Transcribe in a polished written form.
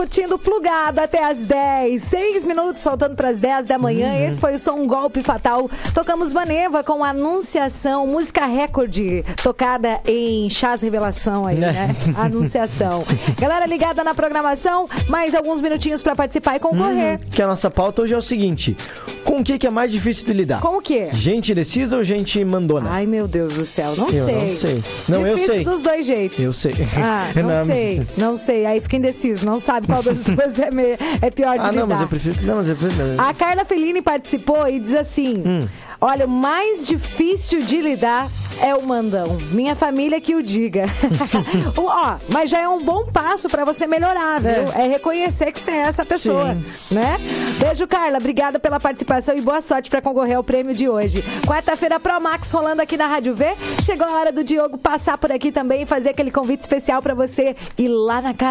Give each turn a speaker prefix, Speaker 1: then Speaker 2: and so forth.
Speaker 1: Curtindo Plugado até as 10, 6 minutos faltando para as 10 da manhã. Esse foi o som Um Golpe Fatal. Tocamos Maneva com Anunciação, música recorde, tocada em Chás Revelação aí, né? Anunciação. Galera ligada na programação, mais alguns minutinhos para participar e concorrer.
Speaker 2: Que a nossa pauta hoje é o seguinte: com o que é mais difícil de lidar?
Speaker 1: Com o quê?
Speaker 2: Gente indecisa ou gente mandona?
Speaker 1: Ai, meu Deus do céu, não sei.
Speaker 2: Não sei. Não, eu
Speaker 1: difícil
Speaker 2: sei.
Speaker 1: dos dois jeitos.
Speaker 2: Eu sei.
Speaker 1: Ah, não sei. Aí fica indeciso, não sabe qual das duas é pior de lidar.
Speaker 2: Não, mas eu prefiro...
Speaker 1: A Carla Fellini participou e diz assim: olha, o mais difícil de lidar é o mandão. Minha família que o diga. Mas já é um bom passo pra você melhorar, viu? É reconhecer que você é essa pessoa, né? Beijo, Carla. Obrigada pela participação e boa sorte pra concorrer ao prêmio de hoje. Quarta-feira Pro Max rolando aqui na Rádio V. Chegou a hora do Diogo passar por aqui também e fazer aquele convite especial pra você ir lá na casa